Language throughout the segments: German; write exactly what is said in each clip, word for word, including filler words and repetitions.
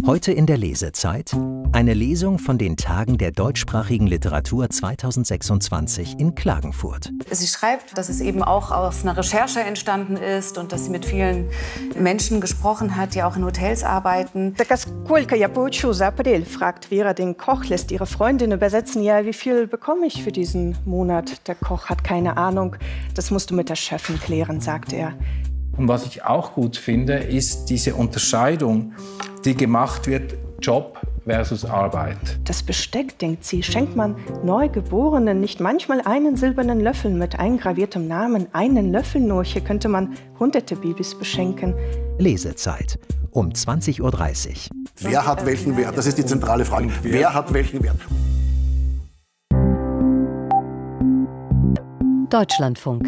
Heute in der Lesezeit eine Lesung von den Tagen der deutschsprachigen Literatur zweitausendsechsundzwanzig in Klagenfurt. Sie schreibt, dass es eben auch aus einer Recherche entstanden ist und dass sie mit vielen Menschen gesprochen hat, die auch in Hotels arbeiten. «Так а сколько я получу за апрель?» fragt Vera den Koch, lässt ihre Freundin übersetzen. «Ja, wie viel bekomme ich für diesen Monat?» Der Koch hat keine Ahnung. «Das musst du mit der Chefin klären», sagt er. Und was ich auch gut finde, ist diese Unterscheidung, die gemacht wird, Job versus Arbeit. Das Besteck, denkt sie, schenkt man Neugeborenen nicht manchmal einen silbernen Löffel mit eingraviertem Namen. Einen Löffel nur, hier könnte man hunderte Babys beschenken. Lesezeit um zwanzig Uhr dreißig. Wer hat welchen Wert? Das ist die zentrale Frage. Wer hat welchen Wert? Deutschlandfunk.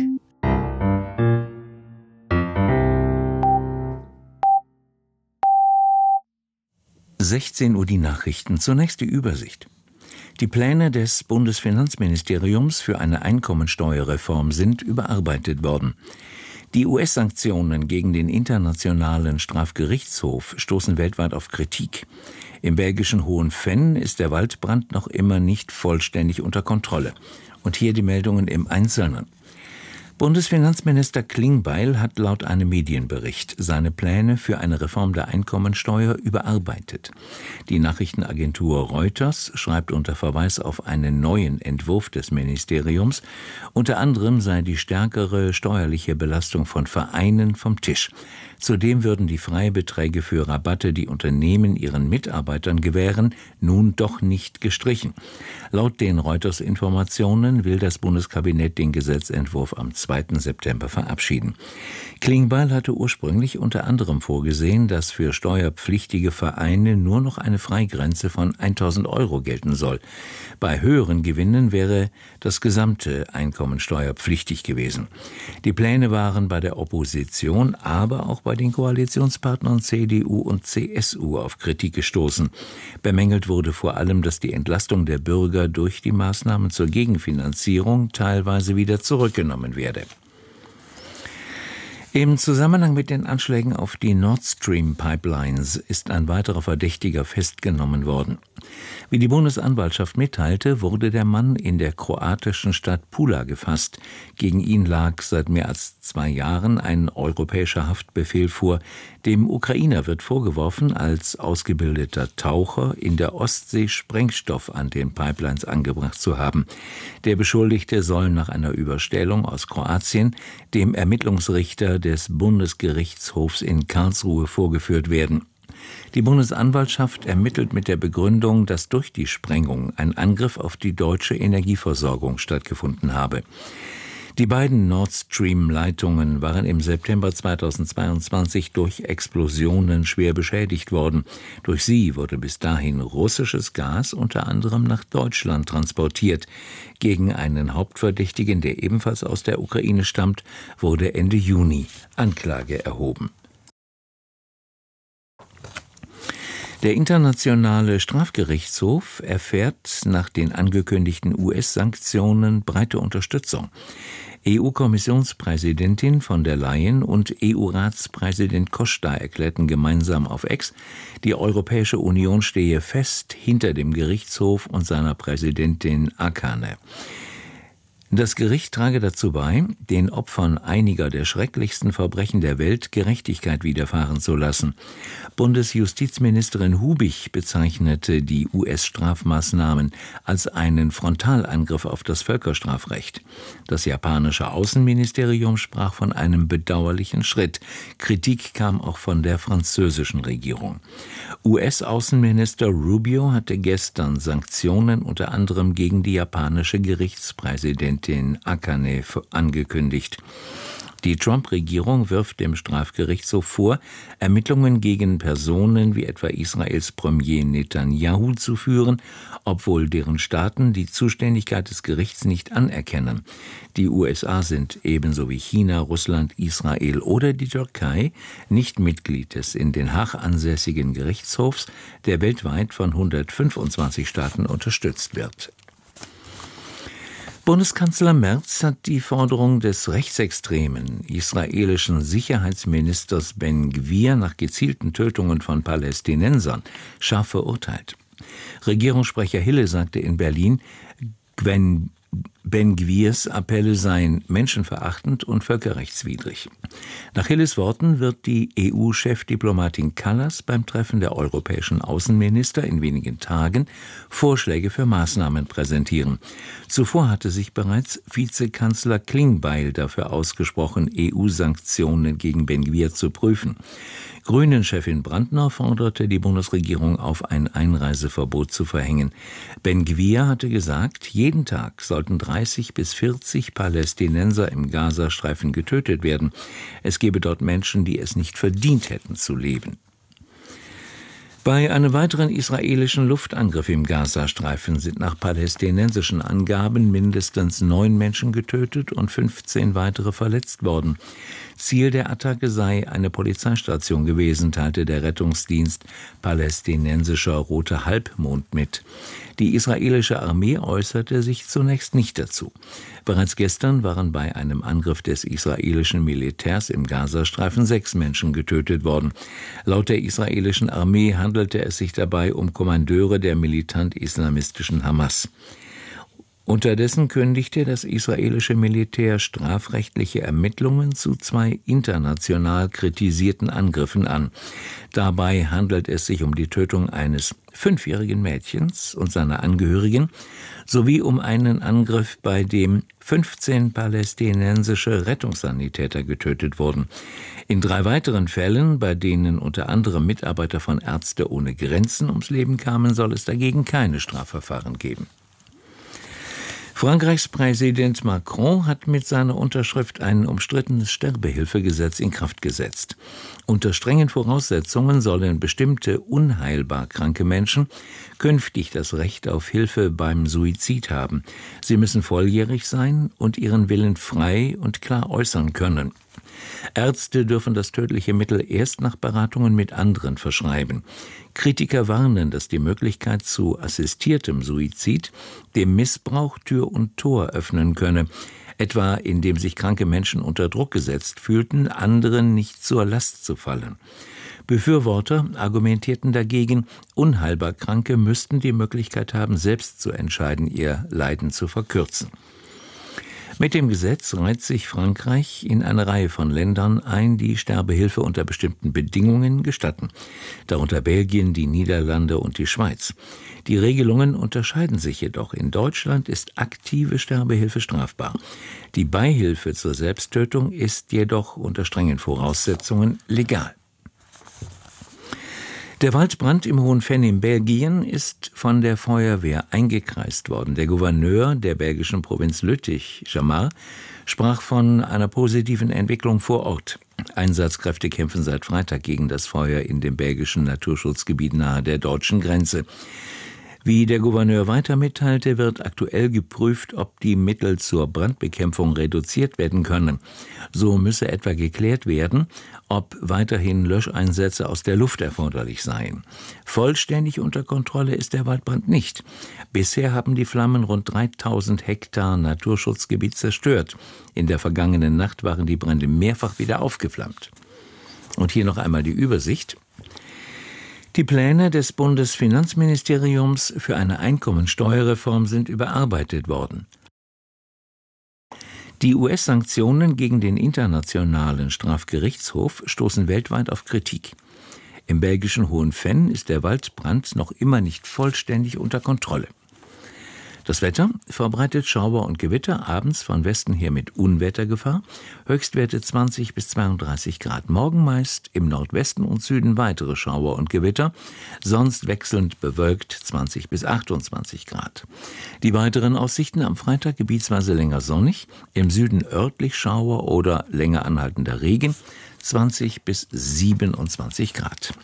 sechzehn Uhr die Nachrichten. Zunächst die Übersicht. Die Pläne des Bundesfinanzministeriums für eine Einkommensteuerreform sind überarbeitet worden. Die U S-Sanktionen gegen den Internationalen Strafgerichtshof stoßen weltweit auf Kritik. Im belgischen Hohenvenn ist der Waldbrand noch immer nicht vollständig unter Kontrolle. Und hier die Meldungen im Einzelnen. Bundesfinanzminister Klingbeil hat laut einem Medienbericht seine Pläne für eine Reform der Einkommensteuer überarbeitet. Die Nachrichtenagentur Reuters schreibt unter Verweis auf einen neuen Entwurf des Ministeriums, unter anderem sei die stärkere steuerliche Belastung von Vereinen vom Tisch. Zudem würden die Freibeträge für Rabatte, die Unternehmen ihren Mitarbeitern gewähren, nun doch nicht gestrichen. Laut den Reuters-Informationen will das Bundeskabinett den Gesetzentwurf am zweiten September verabschieden. Klingbeil hatte ursprünglich unter anderem vorgesehen, dass für steuerpflichtige Vereine nur noch eine Freigrenze von tausend Euro gelten soll. Bei höheren Gewinnen wäre das gesamte Einkommen steuerpflichtig gewesen. Die Pläne waren bei der Opposition, aber auch bei den Koalitionspartnern C D U und C S U auf Kritik gestoßen. Bemängelt wurde vor allem, dass die Entlastung der Bürger durch die Maßnahmen zur Gegenfinanzierung teilweise wieder zurückgenommen werde. Im Zusammenhang mit den Anschlägen auf die Nord Stream Pipelines ist ein weiterer Verdächtiger festgenommen worden. Wie die Bundesanwaltschaft mitteilte, wurde der Mann in der kroatischen Stadt Pula gefasst. Gegen ihn lag seit mehr als zwei Jahren ein europäischer Haftbefehl vor. Dem Ukrainer wird vorgeworfen, als ausgebildeter Taucher in der Ostsee Sprengstoff an den Pipelines angebracht zu haben. Der Beschuldigte soll nach einer Überstellung aus Kroatien dem Ermittlungsrichter des Bundesgerichtshofs in Karlsruhe vorgeführt werden. Die Bundesanwaltschaft ermittelt mit der Begründung, dass durch die Sprengung ein Angriff auf die deutsche Energieversorgung stattgefunden habe. Die beiden Nord Stream-Leitungen waren im September zweitausendzweiundzwanzig durch Explosionen schwer beschädigt worden. Durch sie wurde bis dahin russisches Gas unter anderem nach Deutschland transportiert. Gegen einen Hauptverdächtigen, der ebenfalls aus der Ukraine stammt, wurde Ende Juni Anklage erhoben. Der Internationale Strafgerichtshof erfährt nach den angekündigten U S-Sanktionen breite Unterstützung. E U-Kommissionspräsidentin von der Leyen und E U-Ratspräsident Costa erklärten gemeinsam auf X, die Europäische Union stehe fest hinter dem Gerichtshof und seiner Präsidentin Akane. Das Gericht trage dazu bei, den Opfern einiger der schrecklichsten Verbrechen der Welt Gerechtigkeit widerfahren zu lassen. Bundesjustizministerin Hubich bezeichnete die U S-Strafmaßnahmen als einen Frontalangriff auf das Völkerstrafrecht. Das japanische Außenministerium sprach von einem bedauerlichen Schritt. Kritik kam auch von der französischen Regierung. U S-Außenminister Rubio hatte gestern Sanktionen unter anderem gegen die japanische Gerichtspräsidentin Akane angekündigt. Die Trump-Regierung wirft dem Strafgerichtshof vor, Ermittlungen gegen Personen wie etwa Israels Premier Netanyahu zu führen, obwohl deren Staaten die Zuständigkeit des Gerichts nicht anerkennen. Die U S A sind ebenso wie China, Russland, Israel oder die Türkei nicht Mitglied des in Den Haag ansässigen Gerichtshofs, der weltweit von hundertfünfundzwanzig Staaten unterstützt wird. Bundeskanzler Merz hat die Forderung des rechtsextremen israelischen Sicherheitsministers Ben Gvir nach gezielten Tötungen von Palästinensern scharf verurteilt. Regierungssprecher Hille sagte in Berlin, Ben Ben Gvirs Appelle seien menschenverachtend und völkerrechtswidrig. Nach Hilles Worten wird die E U-Chefdiplomatin Kallas beim Treffen der europäischen Außenminister in wenigen Tagen Vorschläge für Maßnahmen präsentieren. Zuvor hatte sich bereits Vizekanzler Klingbeil dafür ausgesprochen, E U-Sanktionen gegen Ben Gvir zu prüfen. Grünen-Chefin Brandner forderte die Bundesregierung auf, ein Einreiseverbot zu verhängen. Ben Gvir hatte gesagt, jeden Tag sollten dreißig bis vierzig Palästinenser im Gazastreifen getötet werden. Es gebe dort Menschen, die es nicht verdient hätten zu leben. Bei einem weiteren israelischen Luftangriff im Gazastreifen sind nach palästinensischen Angaben mindestens neun Menschen getötet und fünfzehn weitere verletzt worden. Ziel der Attacke sei eine Polizeistation gewesen, teilte der Rettungsdienst Palästinensischer Roter Halbmond mit. Die israelische Armee äußerte sich zunächst nicht dazu. Bereits gestern waren bei einem Angriff des israelischen Militärs im Gazastreifen sechs Menschen getötet worden. Laut der israelischen Armee handelte es sich dabei um Kommandeure der militant-islamistischen Hamas. Unterdessen kündigte das israelische Militär strafrechtliche Ermittlungen zu zwei international kritisierten Angriffen an. Dabei handelt es sich um die Tötung eines fünfjährigen Mädchens und seiner Angehörigen sowie um einen Angriff, bei dem fünfzehn palästinensische Rettungssanitäter getötet wurden. In drei weiteren Fällen, bei denen unter anderem Mitarbeiter von Ärzte ohne Grenzen ums Leben kamen, soll es dagegen keine Strafverfahren geben. Frankreichs Präsident Macron hat mit seiner Unterschrift ein umstrittenes Sterbehilfegesetz in Kraft gesetzt. Unter strengen Voraussetzungen sollen bestimmte unheilbar kranke Menschen künftig das Recht auf Hilfe beim Suizid haben. Sie müssen volljährig sein und ihren Willen frei und klar äußern können. Ärzte dürfen das tödliche Mittel erst nach Beratungen mit anderen verschreiben. Kritiker warnen, dass die Möglichkeit zu assistiertem Suizid dem Missbrauch Tür und Tor öffnen könne, etwa indem sich kranke Menschen unter Druck gesetzt fühlten, anderen nicht zur Last zu fallen. Befürworter argumentierten dagegen, unheilbar Kranke müssten die Möglichkeit haben, selbst zu entscheiden, ihr Leiden zu verkürzen. Mit dem Gesetz reiht sich Frankreich in eine Reihe von Ländern ein, die Sterbehilfe unter bestimmten Bedingungen gestatten, darunter Belgien, die Niederlande und die Schweiz. Die Regelungen unterscheiden sich jedoch. In Deutschland ist aktive Sterbehilfe strafbar. Die Beihilfe zur Selbsttötung ist jedoch unter strengen Voraussetzungen legal. Der Waldbrand im Hohen Venn in Belgien ist von der Feuerwehr eingekreist worden. Der Gouverneur der belgischen Provinz Lüttich, Jamar, sprach von einer positiven Entwicklung vor Ort. Einsatzkräfte kämpfen seit Freitag gegen das Feuer in dem belgischen Naturschutzgebiet nahe der deutschen Grenze. Wie der Gouverneur weiter mitteilte, wird aktuell geprüft, ob die Mittel zur Brandbekämpfung reduziert werden können. So müsse etwa geklärt werden, ob weiterhin Löscheinsätze aus der Luft erforderlich seien. Vollständig unter Kontrolle ist der Waldbrand nicht. Bisher haben die Flammen rund dreitausend Hektar Naturschutzgebiet zerstört. In der vergangenen Nacht waren die Brände mehrfach wieder aufgeflammt. Und hier noch einmal die Übersicht. Die Pläne des Bundesfinanzministeriums für eine Einkommensteuerreform sind überarbeitet worden. Die U S-Sanktionen gegen den Internationalen Strafgerichtshof stoßen weltweit auf Kritik. Im belgischen Hohen Venn ist der Waldbrand noch immer nicht vollständig unter Kontrolle. Das Wetter verbreitet Schauer und Gewitter, abends von Westen her mit Unwettergefahr, Höchstwerte zwanzig bis zweiunddreißig Grad. Morgen meist im Nordwesten und Süden weitere Schauer und Gewitter, sonst wechselnd bewölkt zwanzig bis achtundzwanzig Grad. Die weiteren Aussichten am Freitag gebietsweise länger sonnig, im Süden örtlich Schauer oder länger anhaltender Regen, zwanzig bis siebenundzwanzig Grad.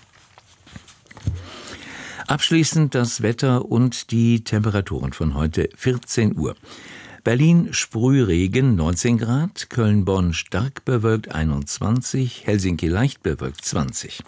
Abschließend das Wetter und die Temperaturen von heute vierzehn Uhr. Berlin Sprühregen neunzehn Grad, Köln-Bonn stark bewölkt einundzwanzig, Helsinki leicht bewölkt zwanzig.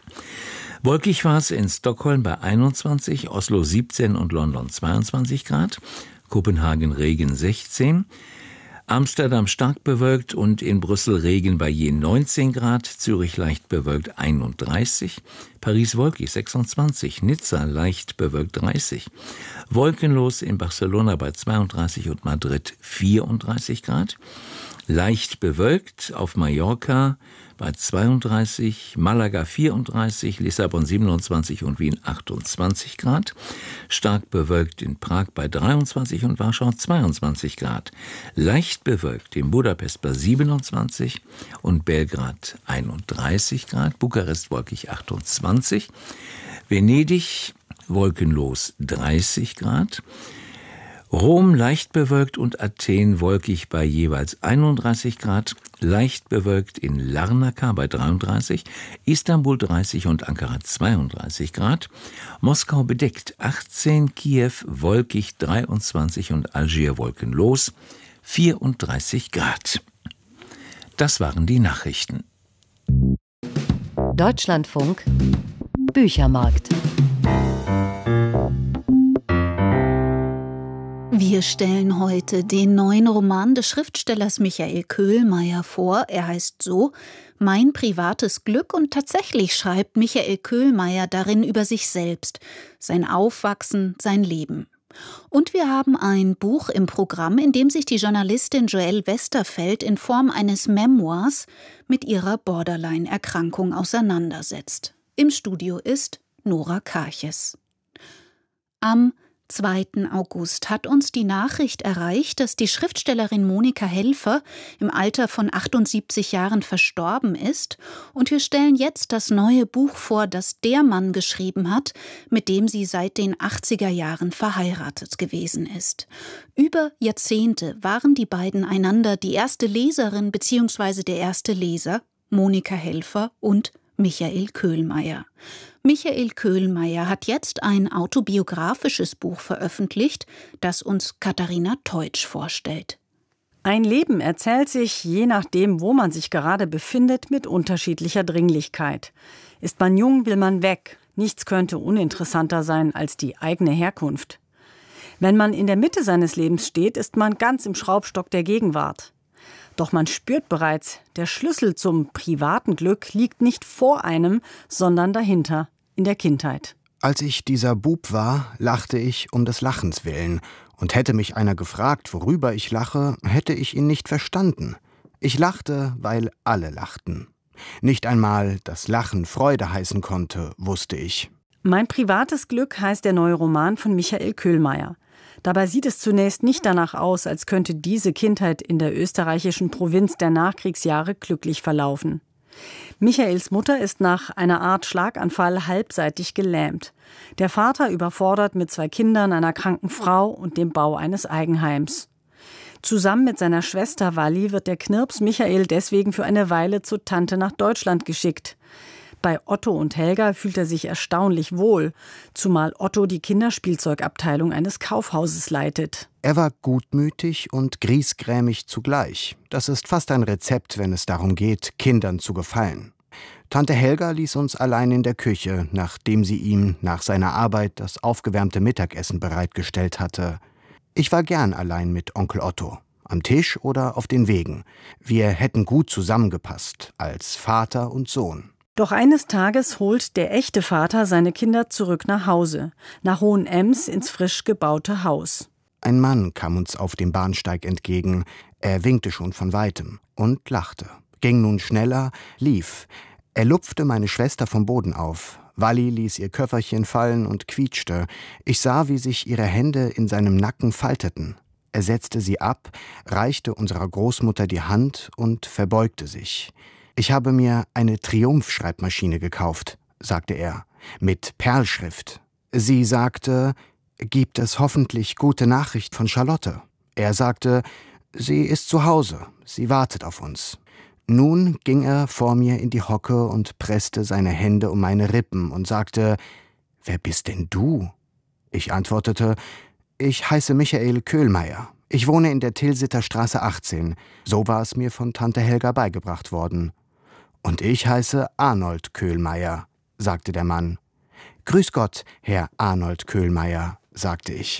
Wolkig war es in Stockholm bei einundzwanzig, Oslo siebzehn und London zweiundzwanzig Grad. Kopenhagen Regen sechzehn, Amsterdam stark bewölkt und in Brüssel Regen bei je neunzehn Grad, Zürich leicht bewölkt einunddreißig, Paris wolkig sechsundzwanzig, Nizza leicht bewölkt dreißig, wolkenlos in Barcelona bei zweiunddreißig und Madrid vierunddreißig Grad, leicht bewölkt auf Mallorca bei zweiunddreißig, Malaga vierunddreißig, Lissabon siebenundzwanzig und Wien achtundzwanzig Grad, stark bewölkt in Prag bei dreiundzwanzig und Warschau zweiundzwanzig Grad, leicht bewölkt in Budapest bei siebenundzwanzig und Belgrad einunddreißig Grad, Bukarest wolkig achtundzwanzig, Venedig wolkenlos dreißig Grad, Rom leicht bewölkt und Athen wolkig bei jeweils einunddreißig Grad, leicht bewölkt in Larnaca bei dreiunddreißig, Istanbul dreißig und Ankara zweiunddreißig Grad, Moskau bedeckt achtzehn, Kiew wolkig dreiundzwanzig und Algier wolkenlos vierunddreißig Grad. Das waren die Nachrichten. Deutschlandfunk Büchermarkt. Wir stellen heute den neuen Roman des Schriftstellers Michael Köhlmeier vor. Er heißt so »Mein privates Glück« und tatsächlich schreibt Michael Köhlmeier darin über sich selbst, sein Aufwachsen, sein Leben. Und wir haben ein Buch im Programm, in dem sich die Journalistin Joelle Westerfeld in Form eines Memoirs mit ihrer Borderline-Erkrankung auseinandersetzt. Im Studio ist Nora Karches. Am zweiten August hat uns die Nachricht erreicht, dass die Schriftstellerin Monika Helfer im Alter von achtundsiebzig Jahren verstorben ist. Und wir stellen jetzt das neue Buch vor, das der Mann geschrieben hat, mit dem sie seit den achtziger Jahren verheiratet gewesen ist. Über Jahrzehnte waren die beiden einander die erste Leserin bzw. der erste Leser, Monika Helfer und Michael Köhlmeier. Michael Köhlmeier hat jetzt ein autobiografisches Buch veröffentlicht, das uns Katharina Teutsch vorstellt. Ein Leben erzählt sich, je nachdem, wo man sich gerade befindet, mit unterschiedlicher Dringlichkeit. Ist man jung, will man weg. Nichts könnte uninteressanter sein als die eigene Herkunft. Wenn man in der Mitte seines Lebens steht, ist man ganz im Schraubstock der Gegenwart. Doch man spürt bereits, der Schlüssel zum privaten Glück liegt nicht vor einem, sondern dahinter, in der Kindheit. Als ich dieser Bub war, lachte ich um des Lachens willen. Und hätte mich einer gefragt, worüber ich lache, hätte ich ihn nicht verstanden. Ich lachte, weil alle lachten. Nicht einmal das Lachen Freude heißen konnte, wusste ich. Mein privates Glück heißt der neue Roman von Michael Köhlmeier. Dabei sieht es zunächst nicht danach aus, als könnte diese Kindheit in der österreichischen Provinz der Nachkriegsjahre glücklich verlaufen. Michaels Mutter ist nach einer Art Schlaganfall halbseitig gelähmt. Der Vater überfordert mit zwei Kindern, einer kranken Frau und dem Bau eines Eigenheims. Zusammen mit seiner Schwester Walli wird der Knirps Michael deswegen für eine Weile zur Tante nach Deutschland geschickt. Bei Otto und Helga fühlt er sich erstaunlich wohl, zumal Otto die Kinderspielzeugabteilung eines Kaufhauses leitet. Er war gutmütig und griesgrämig zugleich. Das ist fast ein Rezept, wenn es darum geht, Kindern zu gefallen. Tante Helga ließ uns allein in der Küche, nachdem sie ihm nach seiner Arbeit das aufgewärmte Mittagessen bereitgestellt hatte. Ich war gern allein mit Onkel Otto, am Tisch oder auf den Wegen. Wir hätten gut zusammengepasst, als Vater und Sohn. Doch eines Tages holt der echte Vater seine Kinder zurück nach Hause, nach Hohenems ins frisch gebaute Haus. Ein Mann kam uns auf dem Bahnsteig entgegen. Er winkte schon von weitem und lachte, ging nun schneller, lief. Er lupfte meine Schwester vom Boden auf. Walli ließ ihr Köfferchen fallen und quietschte. Ich sah, wie sich ihre Hände in seinem Nacken falteten. Er setzte sie ab, reichte unserer Großmutter die Hand und verbeugte sich. »Ich habe mir eine Triumph-Schreibmaschine gekauft«, sagte er, mit Perlschrift. Sie sagte, »Gibt es hoffentlich gute Nachricht von Charlotte?« Er sagte, »Sie ist zu Hause, sie wartet auf uns.« Nun ging er vor mir in die Hocke und presste seine Hände um meine Rippen und sagte, »Wer bist denn du?« Ich antwortete, »Ich heiße Michael Köhlmeier. Ich wohne in der Tilsiter Straße achtzehn. So war es mir von Tante Helga beigebracht worden.« »Und ich heiße Arnold Köhlmeier«, sagte der Mann. »Grüß Gott, Herr Arnold Köhlmeier«, sagte ich.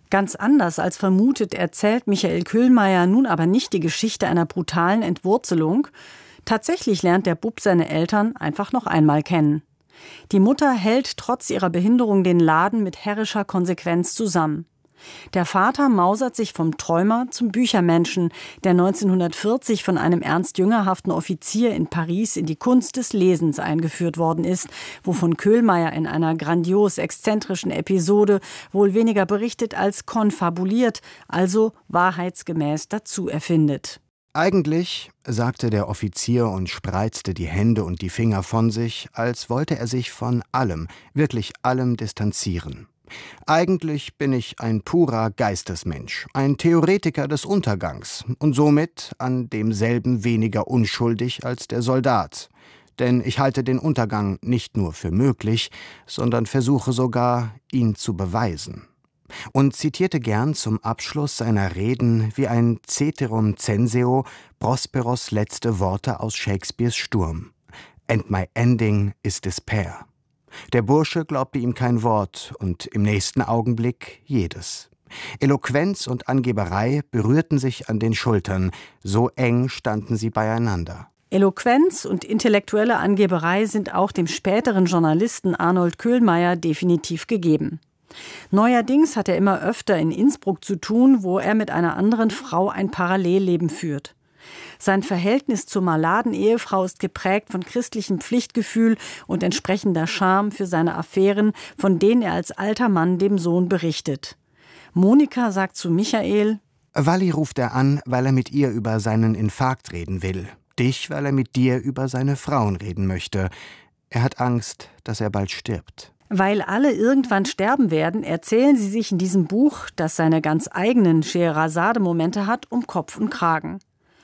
Ganz anders als vermutet erzählt Michael Köhlmeier nun aber nicht die Geschichte einer brutalen Entwurzelung. Tatsächlich lernt der Bub seine Eltern einfach noch einmal kennen. Die Mutter hält trotz ihrer Behinderung den Laden mit herrischer Konsequenz zusammen. Der Vater mausert sich vom Träumer zum Büchermenschen, der neunzehnhundertvierzig von einem ernst jüngerhaften Offizier in Paris in die Kunst des Lesens eingeführt worden ist, wovon Köhlmeier in einer grandios exzentrischen Episode wohl weniger berichtet als konfabuliert, also wahrheitsgemäß dazu erfindet. Eigentlich, sagte der Offizier und spreizte die Hände und die Finger von sich, als wollte er sich von allem, wirklich allem distanzieren. Eigentlich bin ich ein purer Geistesmensch, ein Theoretiker des Untergangs und somit an demselben weniger unschuldig als der Soldat. Denn ich halte den Untergang nicht nur für möglich, sondern versuche sogar, ihn zu beweisen. Und zitierte gern zum Abschluss seiner Reden wie ein Ceterum censeo Prosperos letzte Worte aus Shakespeares Sturm. And my ending is despair. Der Bursche glaubte ihm kein Wort und im nächsten Augenblick jedes. Eloquenz und Angeberei berührten sich an den Schultern, so eng standen sie beieinander. Eloquenz und intellektuelle Angeberei sind auch dem späteren Journalisten Arnold Köhlmeier definitiv gegeben. Neuerdings hat er immer öfter in Innsbruck zu tun, wo er mit einer anderen Frau ein Parallelleben führt. Sein Verhältnis zur Maladen-Ehefrau ist geprägt von christlichem Pflichtgefühl und entsprechender Scham für seine Affären, von denen er als alter Mann dem Sohn berichtet. Monika sagt zu Michael: Walli ruft er an, weil er mit ihr über seinen Infarkt reden will. Dich, weil er mit dir über seine Frauen reden möchte. Er hat Angst, dass er bald stirbt. Weil alle irgendwann sterben werden, erzählen sie sich in diesem Buch, das seine ganz eigenen Scheherazade-Momente hat, um Kopf und Kragen.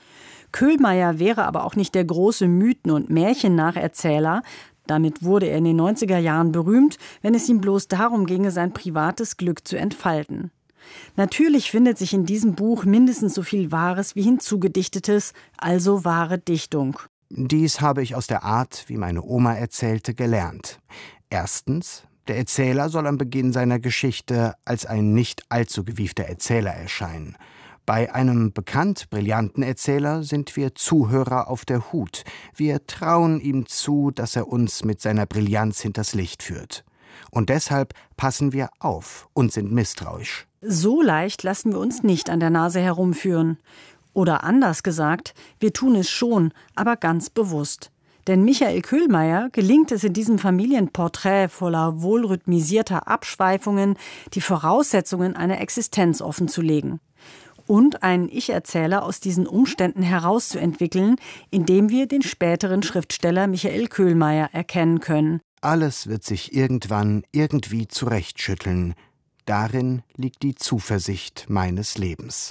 Köhlmeier wäre aber auch nicht der große Mythen- und Märchennacherzähler. Damit wurde er in den neunziger Jahren berühmt, wenn es ihm bloß darum ginge, sein privates Glück zu entfalten. Natürlich findet sich in diesem Buch mindestens so viel Wahres wie Hinzugedichtetes, also wahre Dichtung. Dies habe ich aus der Art, wie meine Oma erzählte, gelernt. Erstens, der Erzähler soll am Beginn seiner Geschichte als ein nicht allzu gewiefter Erzähler erscheinen. Bei einem bekannt brillanten Erzähler sind wir Zuhörer auf der Hut. Wir trauen ihm zu, dass er uns mit seiner Brillanz hinters Licht führt. Und deshalb passen wir auf und sind misstrauisch. So leicht lassen wir uns nicht an der Nase herumführen. Oder anders gesagt, wir tun es schon, aber ganz bewusst. Denn Michael Köhlmeier gelingt es in diesem Familienporträt voller wohlrhythmisierter Abschweifungen, die Voraussetzungen einer Existenz offenzulegen. Und einen Ich-Erzähler aus diesen Umständen herauszuentwickeln, indem wir den späteren Schriftsteller Michael Köhlmeier erkennen können. Alles wird sich irgendwann irgendwie zurechtschütteln. Darin liegt die Zuversicht meines Lebens.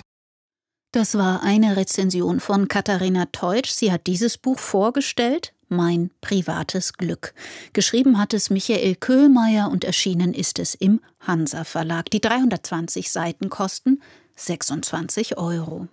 Das war eine Rezension von Katharina Teutsch. Sie hat dieses Buch vorgestellt, Mein privates Glück. Geschrieben hat es Michael Köhlmeier und erschienen ist es im Hansa Verlag. Die dreihundertzwanzig Seiten kosten sechsundzwanzig Euro.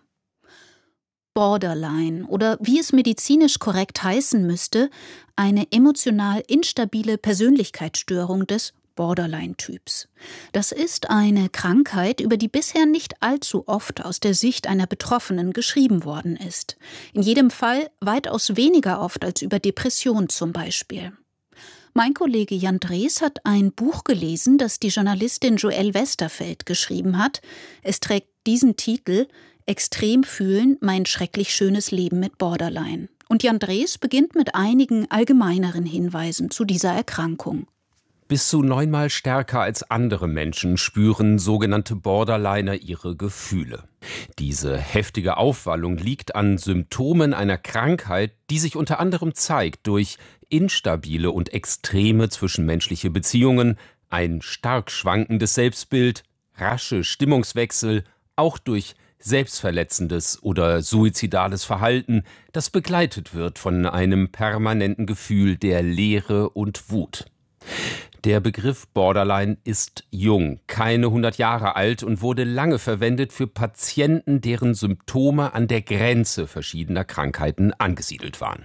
Borderline oder wie es medizinisch korrekt heißen müsste, eine emotional instabile Persönlichkeitsstörung des Borderline-Typs. Das ist eine Krankheit, über die bisher nicht allzu oft aus der Sicht einer Betroffenen geschrieben worden ist. In jedem Fall weitaus weniger oft als über Depression zum Beispiel. Mein Kollege Jan Drees hat ein Buch gelesen, das die Journalistin Joelle Westerfeld geschrieben hat. Es trägt diesen Titel »Extrem fühlen, mein schrecklich schönes Leben mit Borderline«. Und Jan Drees beginnt mit einigen allgemeineren Hinweisen zu dieser Erkrankung. Bis zu neunmal stärker als andere Menschen spüren sogenannte Borderliner ihre Gefühle. Diese heftige Aufwallung liegt an Symptomen einer Krankheit, die sich unter anderem zeigt durch instabile und extreme zwischenmenschliche Beziehungen, ein stark schwankendes Selbstbild, rasche Stimmungswechsel, auch durch selbstverletzendes oder suizidales Verhalten, das begleitet wird von einem permanenten Gefühl der Leere und Wut. Der Begriff Borderline ist jung, keine hundert Jahre alt und wurde lange verwendet für Patienten, deren Symptome an der Grenze verschiedener Krankheiten angesiedelt waren.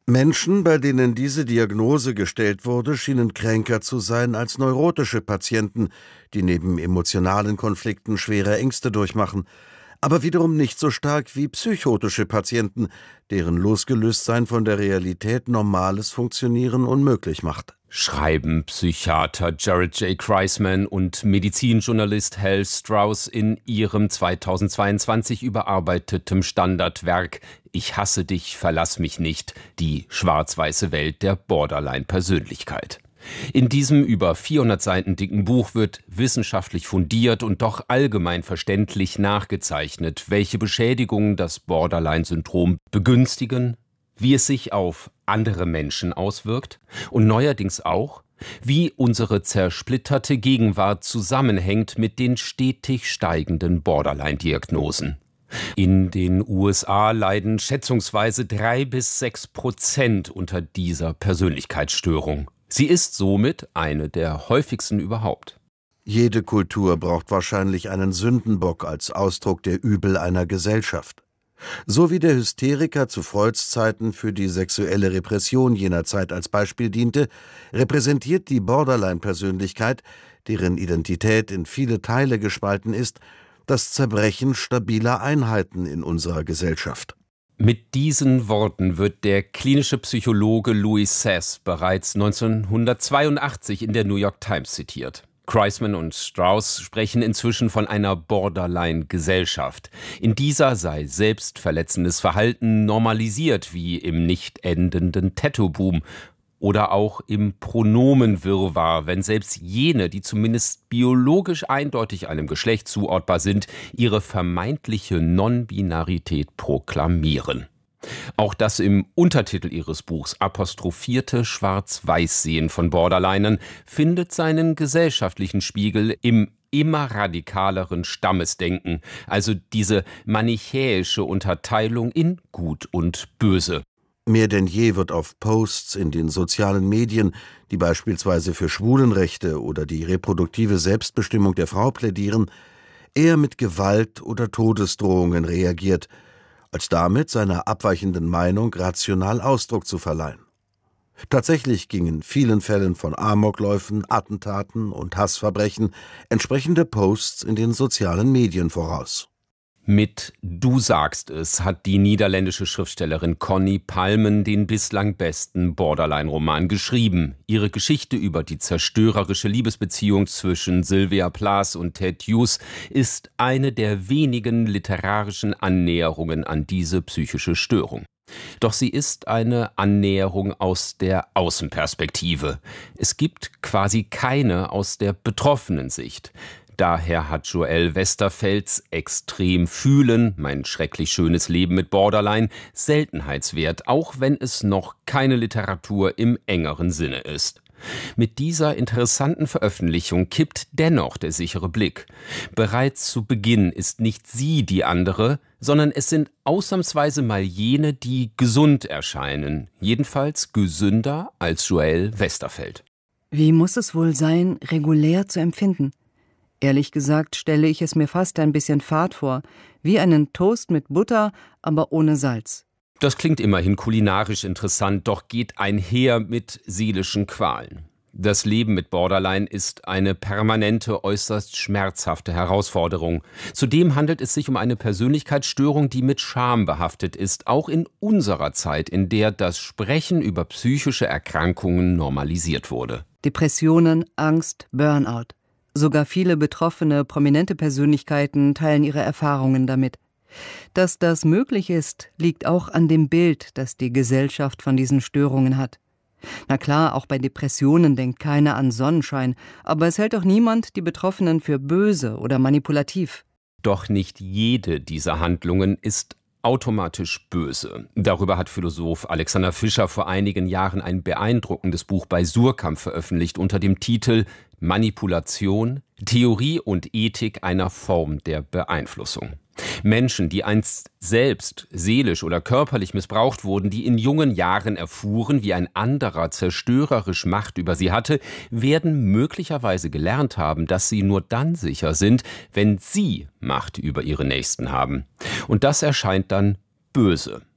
Menschen, bei denen diese Diagnose gestellt wurde, schienen kränker zu sein als neurotische Patienten, die neben emotionalen Konflikten schwere Ängste durchmachen, aber wiederum nicht so stark wie psychotische Patienten, deren Losgelöstsein von der Realität normales Funktionieren unmöglich macht. Schreiben Psychiater Jared J. Kreisman und Medizinjournalist Hal Strauss in ihrem zweitausendzweiundzwanzig überarbeiteten Standardwerk »Ich hasse dich, verlass mich nicht. Die schwarz-weiße Welt der Borderline-Persönlichkeit«. In diesem über vierhundert Seiten dicken Buch wird wissenschaftlich fundiert und doch allgemein verständlich nachgezeichnet, welche Beschädigungen das Borderline-Syndrom begünstigen, wie es sich auf andere Menschen auswirkt und neuerdings auch, wie unsere zersplitterte Gegenwart zusammenhängt mit den stetig steigenden Borderline-Diagnosen. In den U S A leiden schätzungsweise drei bis sechs Prozent unter dieser Persönlichkeitsstörung. Sie ist somit eine der häufigsten überhaupt. Jede Kultur braucht wahrscheinlich einen Sündenbock als Ausdruck der Übel einer Gesellschaft. So wie der Hysteriker zu Freuds Zeiten für die sexuelle Repression jener Zeit als Beispiel diente, repräsentiert die Borderline-Persönlichkeit, deren Identität in viele Teile gespalten ist, das Zerbrechen stabiler Einheiten in unserer Gesellschaft. Mit diesen Worten wird der klinische Psychologe Louis Sess bereits neunzehnhundertzweiundachtzig in der New York Times zitiert. Kreisman und Strauss sprechen inzwischen von einer Borderline-Gesellschaft. In dieser sei selbstverletzendes Verhalten normalisiert, wie im nicht endenden Tattoo-Boom oder auch im Pronomenwirrwarr, wenn selbst jene, die zumindest biologisch eindeutig einem Geschlecht zuordbar sind, ihre vermeintliche Non-Binarität proklamieren. Auch das im Untertitel ihres Buchs apostrophierte Schwarz-Weiß-Sehen von Borderlinern findet seinen gesellschaftlichen Spiegel im immer radikaleren Stammesdenken, also diese manichäische Unterteilung in Gut und Böse. Mehr denn je wird auf Posts in den sozialen Medien, die beispielsweise für Schwulenrechte oder die reproduktive Selbstbestimmung der Frau plädieren, eher mit Gewalt oder Todesdrohungen reagiert, als damit seiner abweichenden Meinung rational Ausdruck zu verleihen. Tatsächlich gingen in vielen Fällen von Amokläufen, Attentaten und Hassverbrechen entsprechende Posts in den sozialen Medien voraus. Mit »Du sagst es« hat die niederländische Schriftstellerin Connie Palmen den bislang besten Borderline-Roman geschrieben. Ihre Geschichte über die zerstörerische Liebesbeziehung zwischen Sylvia Plath und Ted Hughes ist eine der wenigen literarischen Annäherungen an diese psychische Störung. Doch sie ist eine Annäherung aus der Außenperspektive. Es gibt quasi keine aus der betroffenen Sicht. Daher hat Joël Westerfelds Extrem fühlen, mein schrecklich schönes Leben mit Borderline, Seltenheitswert, auch wenn es noch keine Literatur im engeren Sinne ist. Mit dieser interessanten Veröffentlichung kippt dennoch der sichere Blick. Bereits zu Beginn ist nicht sie die andere, sondern es sind ausnahmsweise mal jene, die gesund erscheinen, jedenfalls gesünder als Joël Westerfeld. Wie muss es wohl sein, regulär zu empfinden? Ehrlich gesagt stelle ich es mir fast ein bisschen fad vor, wie einen Toast mit Butter, aber ohne Salz. Das klingt immerhin kulinarisch interessant, doch geht einher mit seelischen Qualen. Das Leben mit Borderline ist eine permanente, äußerst schmerzhafte Herausforderung. Zudem handelt es sich um eine Persönlichkeitsstörung, die mit Scham behaftet ist, auch in unserer Zeit, in der das Sprechen über psychische Erkrankungen normalisiert wurde. Depressionen, Angst, Burnout. Sogar viele betroffene, prominente Persönlichkeiten teilen ihre Erfahrungen damit. Dass das möglich ist, liegt auch an dem Bild, das die Gesellschaft von diesen Störungen hat. Na klar, auch bei Depressionen denkt keiner an Sonnenschein, aber es hält auch niemand die Betroffenen für böse oder manipulativ. Doch nicht jede dieser Handlungen ist automatisch böse. Darüber hat Philosoph Alexander Fischer vor einigen Jahren ein beeindruckendes Buch bei Suhrkamp veröffentlicht unter dem Titel Manipulation, Theorie und Ethik einer Form der Beeinflussung. Menschen, die einst selbst seelisch oder körperlich missbraucht wurden, die in jungen Jahren erfuhren, wie ein anderer zerstörerisch Macht über sie hatte, werden möglicherweise gelernt haben, dass sie nur dann sicher sind, wenn sie Macht über ihre Nächsten haben. Und das erscheint dann böse.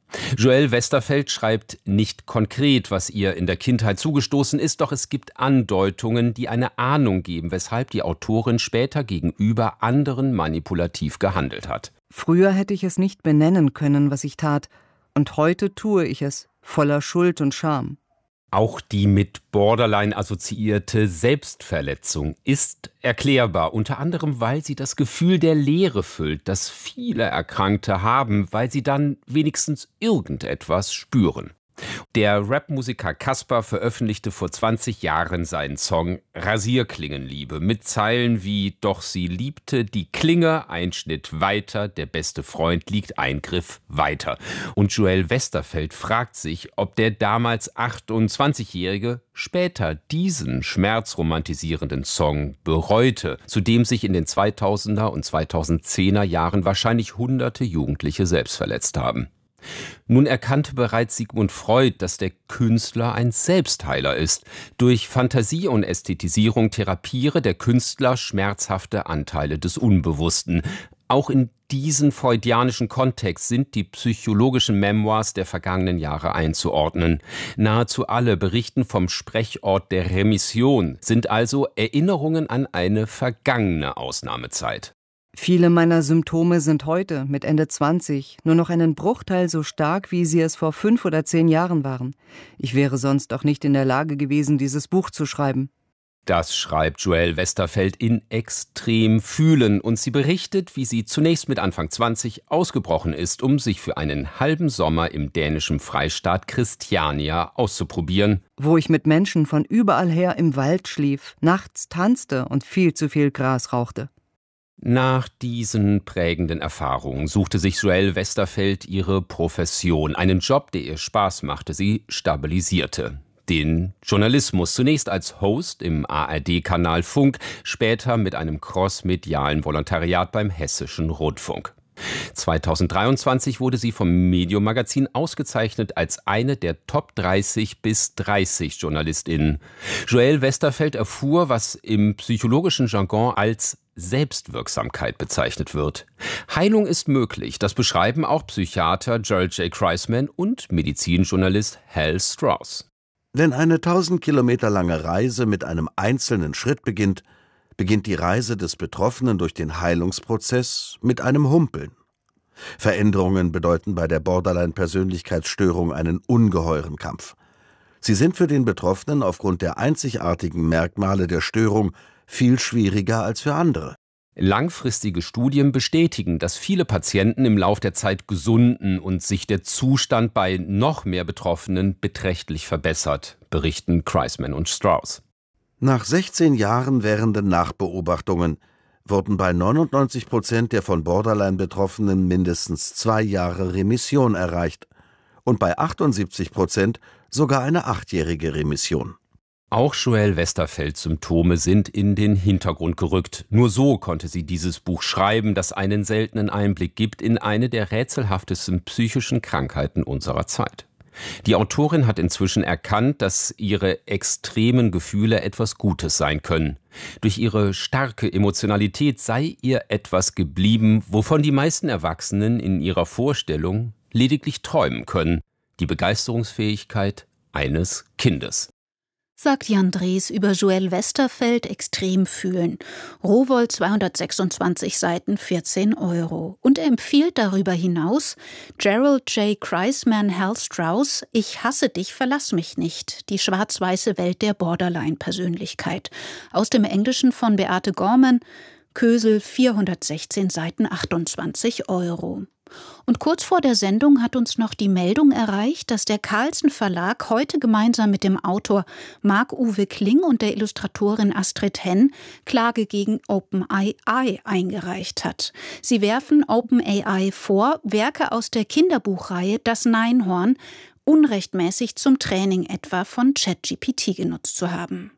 Joelle Westerfeld schreibt nicht konkret, was ihr in der Kindheit zugestoßen ist, doch es gibt Andeutungen, die eine Ahnung geben, weshalb die Autorin später gegenüber anderen manipulativ gehandelt hat. Früher hätte ich es nicht benennen können, was ich tat, und heute tue ich es, voller Schuld und Scham. Auch die mit Borderline assoziierte Selbstverletzung ist erklärbar, unter anderem, weil sie das Gefühl der Leere füllt, das viele Erkrankte haben, weil sie dann wenigstens irgendetwas spüren. Der Rapmusiker Caspar veröffentlichte vor zwanzig Jahren seinen Song Rasierklingenliebe mit Zeilen wie „Doch sie liebte die Klinge, ein Schnitt weiter, der beste Freund liegt ein Griff weiter." Und Joelle Westerfeld fragt sich, ob der damals achtundzwanzigjährige später diesen schmerzromantisierenden Song bereute, zu dem sich in den zweitausender und zweitausendzehner Jahren wahrscheinlich hunderte Jugendliche selbst verletzt haben. Nun erkannte bereits Sigmund Freud, dass der Künstler ein Selbstheiler ist. Durch Fantasie und Ästhetisierung therapiere der Künstler schmerzhafte Anteile des Unbewussten. Auch in diesen freudianischen Kontext sind die psychologischen Memoirs der vergangenen Jahre einzuordnen. Nahezu alle berichten vom Sprechort der Remission, sind also Erinnerungen an eine vergangene Ausnahmezeit. Viele meiner Symptome sind heute, mit Ende zwanzig, nur noch einen Bruchteil so stark, wie sie es vor fünf oder zehn Jahren waren. Ich wäre sonst auch nicht in der Lage gewesen, dieses Buch zu schreiben. Das schreibt Joelle Westerfeld in Extrem fühlen und sie berichtet, wie sie zunächst mit Anfang zwanzig ausgebrochen ist, um sich für einen halben Sommer im dänischen Freistaat Christiania auszuprobieren. Wo ich mit Menschen von überall her im Wald schlief, nachts tanzte und viel zu viel Gras rauchte. Nach diesen prägenden Erfahrungen suchte sich Joelle Westerfeld ihre Profession, einen Job, der ihr Spaß machte, sie stabilisierte. Den Journalismus, zunächst als Host im A R D-Kanal Funk, später mit einem crossmedialen Volontariat beim Hessischen Rundfunk. zweitausenddreiundzwanzig wurde sie vom Medium-Magazin ausgezeichnet als eine der Top dreißig bis dreißig JournalistInnen. Joelle Westerfeld erfuhr, was im psychologischen Jargon als Selbstwirksamkeit bezeichnet wird. Heilung ist möglich, das beschreiben auch Psychiater Gerald J. Kreisman und Medizinjournalist Hal Strauss. Wenn eine tausend Kilometer lange Reise mit einem einzelnen Schritt beginnt, beginnt die Reise des Betroffenen durch den Heilungsprozess mit einem Humpeln. Veränderungen bedeuten bei der Borderline-Persönlichkeitsstörung einen ungeheuren Kampf. Sie sind für den Betroffenen aufgrund der einzigartigen Merkmale der Störung viel schwieriger als für andere. Langfristige Studien bestätigen, dass viele Patienten im Lauf der Zeit gesunden und sich der Zustand bei noch mehr Betroffenen beträchtlich verbessert, berichten Kreisman und Strauss. Nach sechzehn Jahren währenden Nachbeobachtungen wurden bei neunundneunzig Prozent der von Borderline-Betroffenen mindestens zwei Jahre Remission erreicht und bei achtundsiebzig Prozent sogar eine achtjährige Remission. Auch Joelle Westerfelds Symptome sind in den Hintergrund gerückt. Nur so konnte sie dieses Buch schreiben, das einen seltenen Einblick gibt in eine der rätselhaftesten psychischen Krankheiten unserer Zeit. Die Autorin hat inzwischen erkannt, dass ihre extremen Gefühle etwas Gutes sein können. Durch ihre starke Emotionalität sei ihr etwas geblieben, wovon die meisten Erwachsenen in ihrer Vorstellung lediglich träumen können: die Begeisterungsfähigkeit eines Kindes. Sagt Jan Drees über Joelle Westerfeld, Extrem fühlen. Rowohlt zweihundertsechsundzwanzig Seiten, vierzehn Euro. Und er empfiehlt darüber hinaus Gerald J. Kreisman, Hal Strauss, Ich hasse dich, verlass mich nicht. Die schwarz-weiße Welt der Borderline-Persönlichkeit. Aus dem Englischen von Beate Gorman, Kösel, vierhundertsechzehn Seiten, achtundzwanzig Euro. Und kurz vor der Sendung hat uns noch die Meldung erreicht, dass der Carlsen Verlag heute gemeinsam mit dem Autor Marc-Uwe Kling und der Illustratorin Astrid Henn Klage gegen OpenAI eingereicht hat. Sie werfen OpenAI vor, Werke aus der Kinderbuchreihe Das Neinhorn unrechtmäßig zum Training etwa von ChatGPT genutzt zu haben.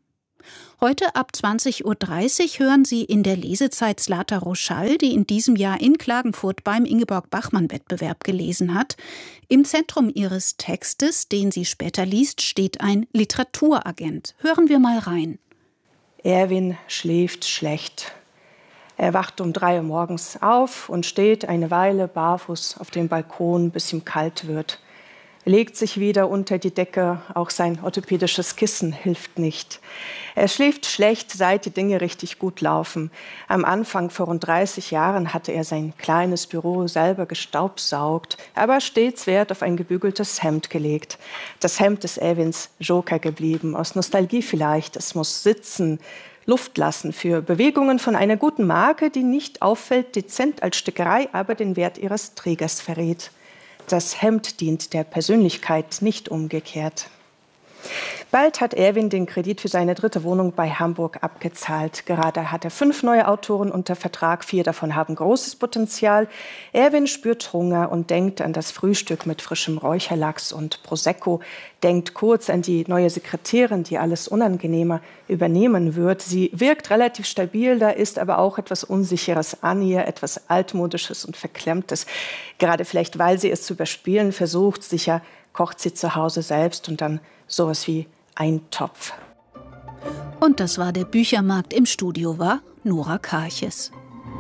Heute ab zwanzig Uhr dreißig hören Sie in der Lesezeit Zlata Roschall, die in diesem Jahr in Klagenfurt beim Ingeborg-Bachmann-Wettbewerb gelesen hat. Im Zentrum ihres Textes, den sie später liest, steht ein Literaturagent. Hören wir mal rein. Erwin schläft schlecht. Er wacht um drei Uhr morgens auf und steht eine Weile barfuß auf dem Balkon, bis ihm kalt wird. Er legt sich wieder unter die Decke, auch sein orthopädisches Kissen hilft nicht. Er schläft schlecht, seit die Dinge richtig gut laufen. Am Anfang, vor rund dreißig Jahren, hatte er sein kleines Büro selber gestaubsaugt, aber stets Wert auf ein gebügeltes Hemd gelegt. Das Hemd ist Erwins Joker geblieben, aus Nostalgie vielleicht. Es muss sitzen, Luft lassen für Bewegungen von einer guten Marke, die nicht auffällt, dezent als Stickerei, aber den Wert ihres Trägers verrät. Das Hemd dient der Persönlichkeit, nicht umgekehrt. Bald hat Erwin den Kredit für seine dritte Wohnung bei Hamburg abgezahlt. Gerade hat er fünf neue Autoren unter Vertrag. Vier davon haben großes Potenzial. Erwin spürt Hunger und denkt an das Frühstück mit frischem Räucherlachs und Prosecco. Denkt kurz an die neue Sekretärin, die alles unangenehmer übernehmen wird. Sie wirkt relativ stabil, da ist aber auch etwas Unsicheres an ihr, etwas Altmodisches und Verklemmtes. Gerade vielleicht, weil sie es zu überspielen versucht. Sicher kocht sie zu Hause selbst und dann sowas wie Eintopf. Und das war der Büchermarkt. Im Studio war Nora Karches.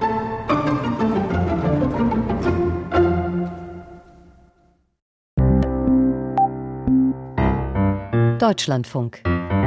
Deutschlandfunk.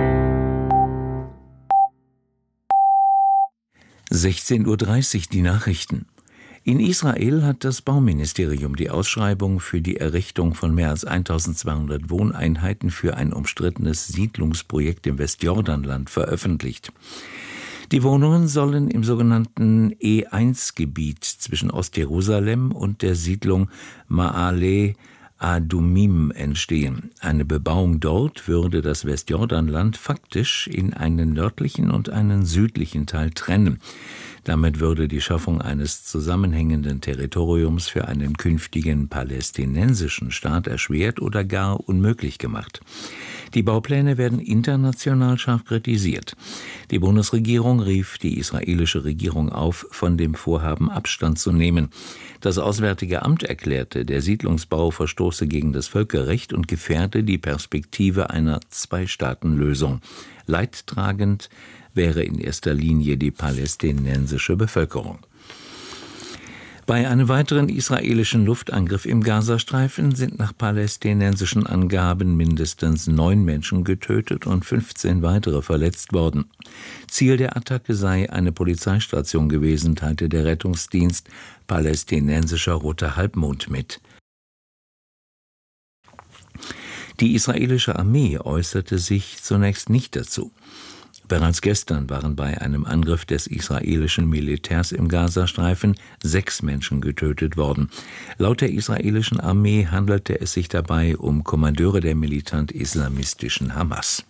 sechzehn Uhr dreißig die Nachrichten. In Israel hat das Bauministerium die Ausschreibung für die Errichtung von mehr als eintausendzweihundert Wohneinheiten für ein umstrittenes Siedlungsprojekt im Westjordanland veröffentlicht. Die Wohnungen sollen im sogenannten E eins Gebiet zwischen Ostjerusalem und der Siedlung Ma'ale Adumim entstehen. Eine Bebauung dort würde das Westjordanland faktisch in einen nördlichen und einen südlichen Teil trennen. Damit würde die Schaffung eines zusammenhängenden Territoriums für einen künftigen palästinensischen Staat erschwert oder gar unmöglich gemacht. Die Baupläne werden international scharf kritisiert. Die Bundesregierung rief die israelische Regierung auf, von dem Vorhaben Abstand zu nehmen. Das Auswärtige Amt erklärte, der Siedlungsbau verstoße gegen das Völkerrecht und gefährde die Perspektive einer Zwei-Staaten-Lösung. Leidtragend wäre in erster Linie die palästinensische Bevölkerung. Bei einem weiteren israelischen Luftangriff im Gazastreifen sind nach palästinensischen Angaben mindestens neun Menschen getötet und fünfzehn weitere verletzt worden. Ziel der Attacke sei eine Polizeistation gewesen, teilte der Rettungsdienst Palästinensischer Roter Halbmond mit. Die israelische Armee äußerte sich zunächst nicht dazu. Bereits gestern waren bei einem Angriff des israelischen Militärs im Gazastreifen sechs Menschen getötet worden. Laut der israelischen Armee handelte es sich dabei um Kommandeure der militant-islamistischen Hamas.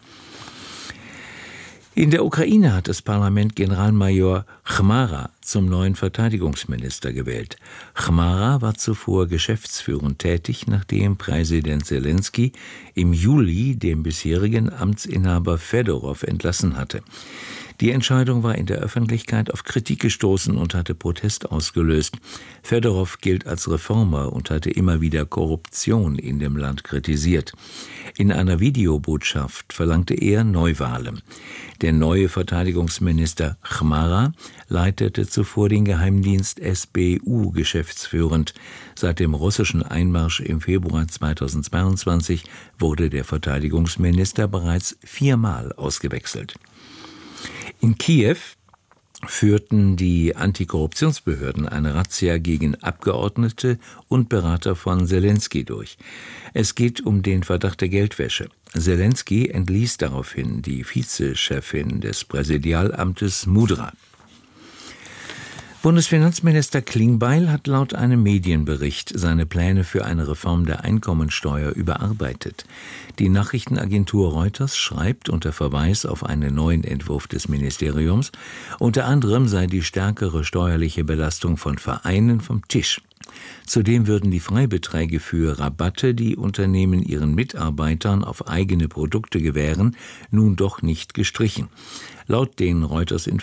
In der Ukraine hat das Parlament Generalmajor Chmara zum neuen Verteidigungsminister gewählt. Chmara war zuvor geschäftsführend tätig, nachdem Präsident Selenskyj im Juli den bisherigen Amtsinhaber Fedorow entlassen hatte. Die Entscheidung war in der Öffentlichkeit auf Kritik gestoßen und hatte Protest ausgelöst. Fedorow gilt als Reformer und hatte immer wieder Korruption in dem Land kritisiert. In einer Videobotschaft verlangte er Neuwahlen. Der neue Verteidigungsminister Chmara leitete zuvor den Geheimdienst S B U geschäftsführend. Seit dem russischen Einmarsch im Februar zweitausendzweiundzwanzig wurde der Verteidigungsminister bereits viermal ausgewechselt. In Kiew führten die Antikorruptionsbehörden eine Razzia gegen Abgeordnete und Berater von Selenskyj durch. Es geht um den Verdacht der Geldwäsche. Selenskyj entließ daraufhin die Vizechefin des Präsidialamtes Mudra. Bundesfinanzminister Klingbeil hat laut einem Medienbericht seine Pläne für eine Reform der Einkommensteuer überarbeitet. Die Nachrichtenagentur Reuters schreibt unter Verweis auf einen neuen Entwurf des Ministeriums, unter anderem sei die stärkere steuerliche Belastung von Vereinen vom Tisch. Zudem würden die Freibeträge für Rabatte, die Unternehmen ihren Mitarbeitern auf eigene Produkte gewähren, nun doch nicht gestrichen. Laut den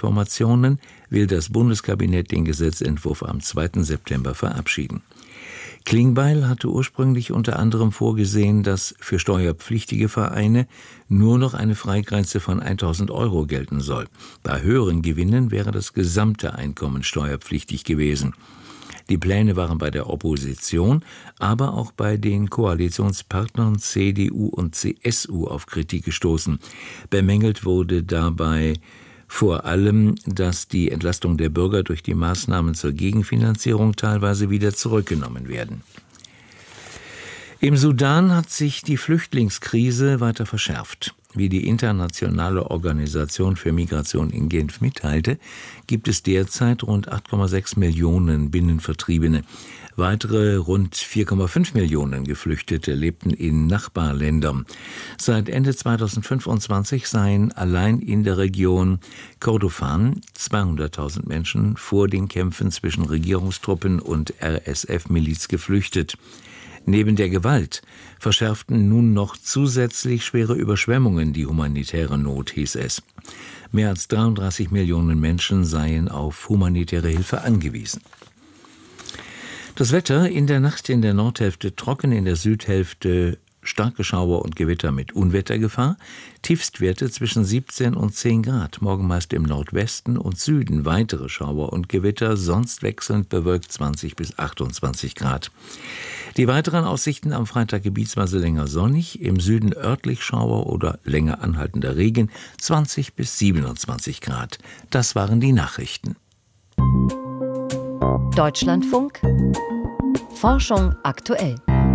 Reuters-Informationen will das Bundeskabinett den Gesetzentwurf am zweiten September verabschieden. Klingbeil hatte ursprünglich unter anderem vorgesehen, dass für steuerpflichtige Vereine nur noch eine Freigrenze von tausend Euro gelten soll. Bei höheren Gewinnen wäre das gesamte Einkommen steuerpflichtig gewesen. Die Pläne waren bei der Opposition, aber auch bei den Koalitionspartnern C D U und C S U auf Kritik gestoßen. Bemängelt wurde dabei vor allem, dass die Entlastung der Bürger durch die Maßnahmen zur Gegenfinanzierung teilweise wieder zurückgenommen werden. Im Sudan hat sich die Flüchtlingskrise weiter verschärft. Wie die Internationale Organisation für Migration in Genf mitteilte, gibt es derzeit rund acht Komma sechs Millionen Binnenvertriebene. Weitere rund vier Komma fünf Millionen Geflüchtete lebten in Nachbarländern. Seit Ende zweitausendfünfundzwanzig seien allein in der Region Kordofan zweihunderttausend Menschen vor den Kämpfen zwischen Regierungstruppen und R S F-Miliz geflüchtet. Neben der Gewalt verschärften nun noch zusätzlich schwere Überschwemmungen die humanitäre Not, hieß es. Mehr als dreiunddreißig Millionen Menschen seien auf humanitäre Hilfe angewiesen. Das Wetter: in der Nacht in der Nordhälfte trocken, in der Südhälfte starke Schauer und Gewitter mit Unwettergefahr. Tiefstwerte zwischen siebzehn und zehn Grad. Morgen meist im Nordwesten und Süden weitere Schauer und Gewitter, sonst wechselnd bewölkt zwanzig bis achtundzwanzig Grad. Die weiteren Aussichten: am Freitag gebietsweise länger sonnig, im Süden örtlich Schauer oder länger anhaltender Regen, zwanzig bis siebenundzwanzig Grad. Das waren die Nachrichten. Deutschlandfunk. Forschung aktuell.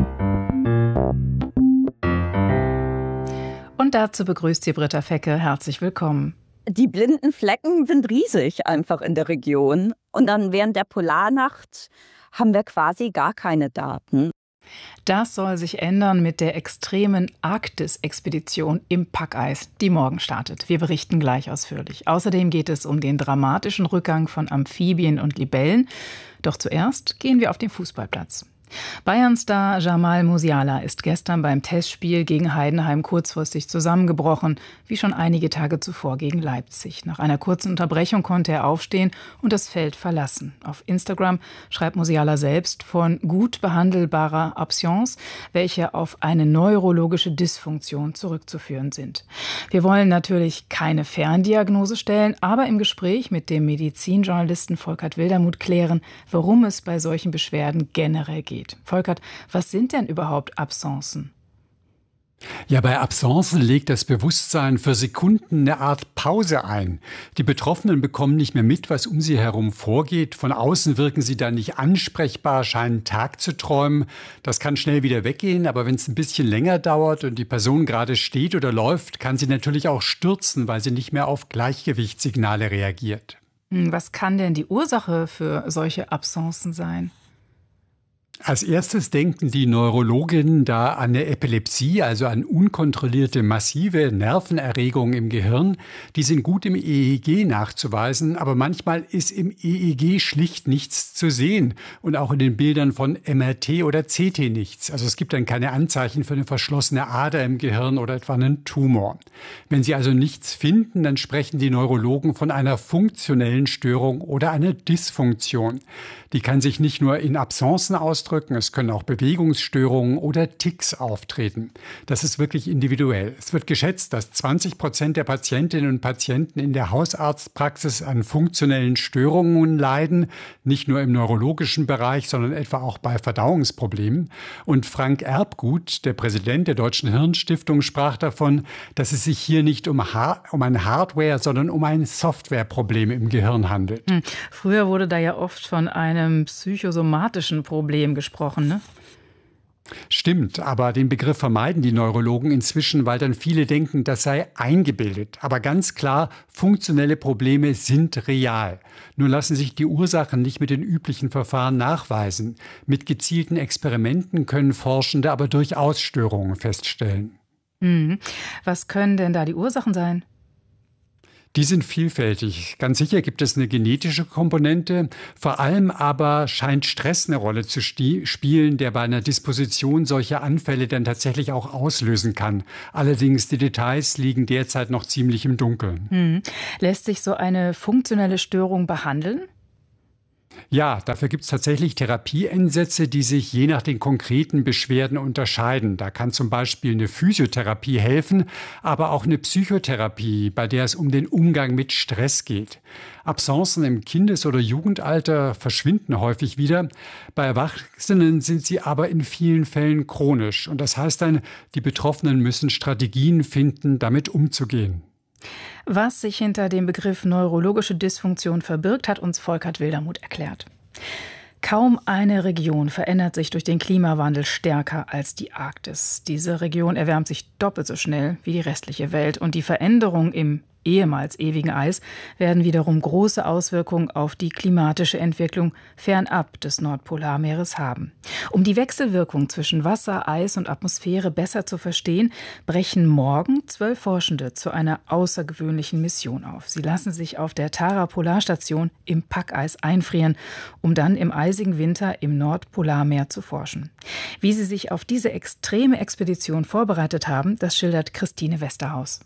Und dazu begrüßt Sie Britta Fecke. Herzlich willkommen. Die blinden Flecken sind riesig einfach in der Region. Und dann während der Polarnacht haben wir quasi gar keine Daten. Das soll sich ändern mit der extremen Arktis-Expedition im Packeis, die morgen startet. Wir berichten gleich ausführlich. Außerdem geht es um den dramatischen Rückgang von Amphibien und Libellen. Doch zuerst gehen wir auf den Fußballplatz. Bayern-Star Jamal Musiala ist gestern beim Testspiel gegen Heidenheim kurzfristig zusammengebrochen, wie schon einige Tage zuvor gegen Leipzig. Nach einer kurzen Unterbrechung konnte er aufstehen und das Feld verlassen. Auf Instagram schreibt Musiala selbst von gut behandelbarer Absence, welche auf eine neurologische Dysfunktion zurückzuführen sind. Wir wollen natürlich keine Ferndiagnose stellen, aber im Gespräch mit dem Medizinjournalisten Volkert Wildermuth klären, warum es bei solchen Beschwerden generell geht. Volkert, was sind denn überhaupt Absencen? Ja, bei Absencen legt das Bewusstsein für Sekunden eine Art Pause ein. Die Betroffenen bekommen nicht mehr mit, was um sie herum vorgeht. Von außen wirken sie dann nicht ansprechbar, scheinen Tag zu träumen. Das kann schnell wieder weggehen, aber wenn es ein bisschen länger dauert und die Person gerade steht oder läuft, kann sie natürlich auch stürzen, weil sie nicht mehr auf Gleichgewichtssignale reagiert. Was kann denn die Ursache für solche Absencen sein? Als erstes denken die Neurologinnen da an eine Epilepsie, also an unkontrollierte, massive Nervenerregungen im Gehirn. Die sind gut im E E G nachzuweisen, aber manchmal ist im E E G schlicht nichts zu sehen und auch in den Bildern von M R T oder C T nichts. Also es gibt dann keine Anzeichen für eine verschlossene Ader im Gehirn oder etwa einen Tumor. Wenn sie also nichts finden, dann sprechen die Neurologen von einer funktionellen Störung oder einer Dysfunktion. Die kann sich nicht nur in Absencen ausdrücken, es können auch Bewegungsstörungen oder Tics auftreten. Das ist wirklich individuell. Es wird geschätzt, dass zwanzig Prozent der Patientinnen und Patienten in der Hausarztpraxis an funktionellen Störungen leiden, nicht nur im neurologischen Bereich, sondern etwa auch bei Verdauungsproblemen. Und Frank Erbgut, der Präsident der Deutschen Hirnstiftung, sprach davon, dass es sich hier nicht um, ha- um ein Hardware, sondern um ein Softwareproblem im Gehirn handelt. Hm. Früher wurde da ja oft von einem psychosomatischen Problem gesprochen, ne? Stimmt, aber den Begriff vermeiden die Neurologen inzwischen, weil dann viele denken, das sei eingebildet. Aber ganz klar, funktionelle Probleme sind real. Nur lassen sich die Ursachen nicht mit den üblichen Verfahren nachweisen. Mit gezielten Experimenten können Forschende aber durchaus Störungen feststellen. Mhm. Was können denn da die Ursachen sein? Die sind vielfältig. Ganz sicher gibt es eine genetische Komponente. Vor allem aber scheint Stress eine Rolle zu spielen, der bei einer Disposition solche Anfälle dann tatsächlich auch auslösen kann. Allerdings, die Details liegen derzeit noch ziemlich im Dunkeln. Hm. Lässt sich so eine funktionelle Störung behandeln? Ja, dafür gibt es tatsächlich Therapieansätze, die sich je nach den konkreten Beschwerden unterscheiden. Da kann zum Beispiel eine Physiotherapie helfen, aber auch eine Psychotherapie, bei der es um den Umgang mit Stress geht. Absencen im Kindes- oder Jugendalter verschwinden häufig wieder. Bei Erwachsenen sind sie aber in vielen Fällen chronisch. Und das heißt dann, die Betroffenen müssen Strategien finden, damit umzugehen. Was sich hinter dem Begriff neurologische Dysfunktion verbirgt, hat uns Volkert Wildermuth erklärt. Kaum eine Region verändert sich durch den Klimawandel stärker als die Arktis. Diese Region erwärmt sich doppelt so schnell wie die restliche Welt. Und die Veränderungen im ehemals ewigen Eis werden wiederum große Auswirkungen auf die klimatische Entwicklung fernab des Nordpolarmeeres haben. Um die Wechselwirkung zwischen Wasser, Eis und Atmosphäre besser zu verstehen, brechen morgen zwölf Forschende zu einer außergewöhnlichen Mission auf. Sie lassen sich auf der Tara-Polarstation im Packeis einfrieren, um dann im eisigen Winter im Nordpolarmeer zu forschen. Wie sie sich auf diese extreme Expedition vorbereitet haben, das schildert Christine Westerhaus.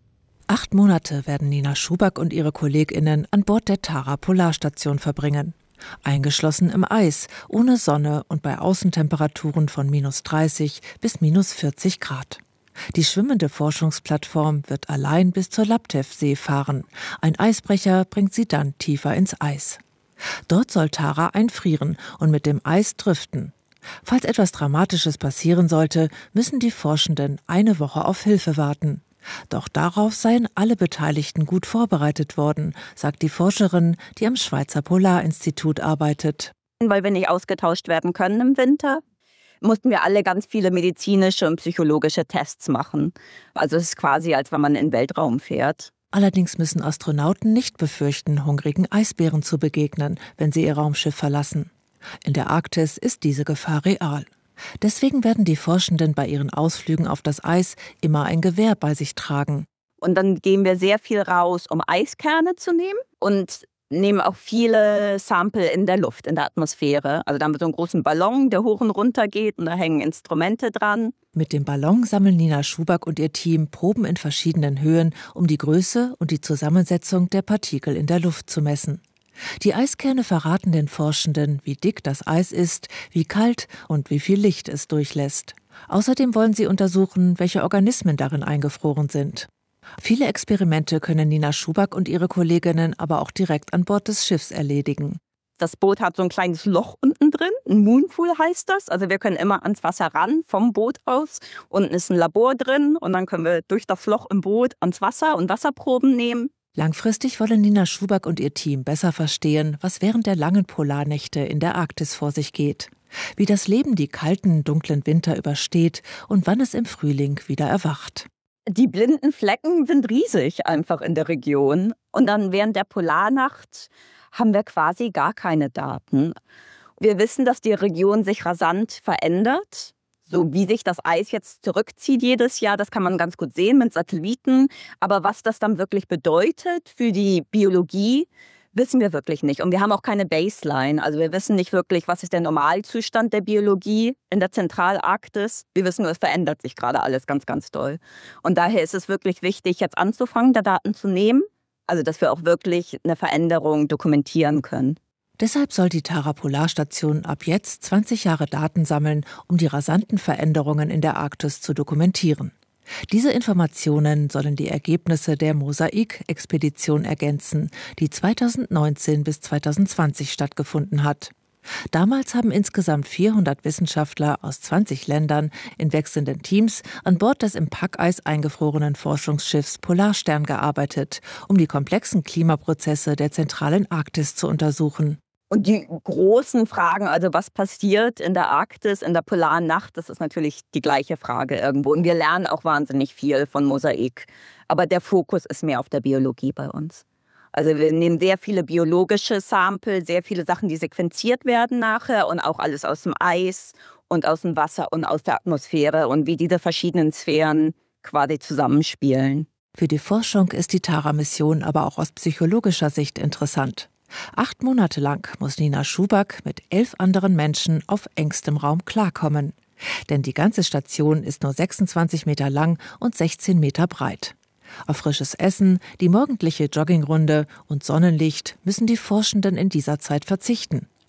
Acht Monate werden Nina Schuback und ihre KollegInnen an Bord der Tara-Polarstation verbringen. Eingeschlossen im Eis, ohne Sonne und bei Außentemperaturen von minus dreißig bis minus vierzig Grad. Die schwimmende Forschungsplattform wird allein bis zur Laptev-See fahren. Ein Eisbrecher bringt sie dann tiefer ins Eis. Dort soll Tara einfrieren und mit dem Eis driften. Falls etwas Dramatisches passieren sollte, müssen die Forschenden eine Woche auf Hilfe warten. Doch darauf seien alle Beteiligten gut vorbereitet worden, sagt die Forscherin, die am Schweizer Polarinstitut arbeitet. Weil wir nicht ausgetauscht werden können im Winter, mussten wir alle ganz viele medizinische und psychologische Tests machen. Also es ist quasi, als wenn man in den Weltraum fährt. Allerdings müssen Astronauten nicht befürchten, hungrigen Eisbären zu begegnen, wenn sie ihr Raumschiff verlassen. In der Arktis ist diese Gefahr real. Deswegen werden die Forschenden bei ihren Ausflügen auf das Eis immer ein Gewehr bei sich tragen. Und dann gehen wir sehr viel raus, um Eiskerne zu nehmen und nehmen auch viele Sample in der Luft, in der Atmosphäre. Also da haben wir so einen großen Ballon, der hoch und runter geht und da hängen Instrumente dran. Mit dem Ballon sammeln Nina Schuback und ihr Team Proben in verschiedenen Höhen, um die Größe und die Zusammensetzung der Partikel in der Luft zu messen. Die Eiskerne verraten den Forschenden, wie dick das Eis ist, wie kalt und wie viel Licht es durchlässt. Außerdem wollen sie untersuchen, welche Organismen darin eingefroren sind. Viele Experimente können Nina Schuback und ihre Kolleginnen aber auch direkt an Bord des Schiffs erledigen. Das Boot hat so ein kleines Loch unten drin, ein Moonpool heißt das. Also wir können immer ans Wasser ran, vom Boot aus. Unten ist ein Labor drin und dann können wir durch das Loch im Boot ans Wasser und Wasserproben nehmen. Langfristig wollen Nina Schuback und ihr Team besser verstehen, was während der langen Polarnächte in der Arktis vor sich geht. Wie das Leben die kalten, dunklen Winter übersteht und wann es im Frühling wieder erwacht. Die blinden Flecken sind riesig einfach in der Region. Und dann während der Polarnacht haben wir quasi gar keine Daten. Wir wissen, dass die Region sich rasant verändert. So wie sich das Eis jetzt zurückzieht jedes Jahr, das kann man ganz gut sehen mit Satelliten. Aber was das dann wirklich bedeutet für die Biologie, wissen wir wirklich nicht. Und wir haben auch keine Baseline. Also wir wissen nicht wirklich, was ist der Normalzustand der Biologie in der Zentralarktis. Wir wissen nur, es verändert sich gerade alles ganz, ganz doll. Und daher ist es wirklich wichtig, jetzt anzufangen, da Daten zu nehmen. Also dass wir auch wirklich eine Veränderung dokumentieren können. Deshalb soll die Tara-Polarstation ab jetzt zwanzig Jahre Daten sammeln, um die rasanten Veränderungen in der Arktis zu dokumentieren. Diese Informationen sollen die Ergebnisse der Mosaik-Expedition ergänzen, die zweitausendneunzehn bis zweitausendzwanzig stattgefunden hat. Damals haben insgesamt vierhundert Wissenschaftler aus zwanzig Ländern in wechselnden Teams an Bord des im Packeis eingefrorenen Forschungsschiffs Polarstern gearbeitet, um die komplexen Klimaprozesse der zentralen Arktis zu untersuchen. Und die großen Fragen, also was passiert in der Arktis, in der polaren Nacht, das ist natürlich die gleiche Frage irgendwo. Und wir lernen auch wahnsinnig viel von Mosaik. Aber der Fokus ist mehr auf der Biologie bei uns. Also wir nehmen sehr viele biologische Sample, sehr viele Sachen, die sequenziert werden nachher und auch alles aus dem Eis und aus dem Wasser und aus der Atmosphäre und wie diese verschiedenen Sphären quasi zusammenspielen. Für die Forschung ist die Tara-Mission aber auch aus psychologischer Sicht interessant. Acht Monate lang muss Nina Schuback mit elf anderen Menschen auf engstem Raum klarkommen. Denn die ganze Station ist nur sechsundzwanzig Meter lang und sechzehn Meter breit. Auf frisches Essen, die morgendliche Joggingrunde und Sonnenlicht müssen die Forschenden in dieser Zeit verzichten.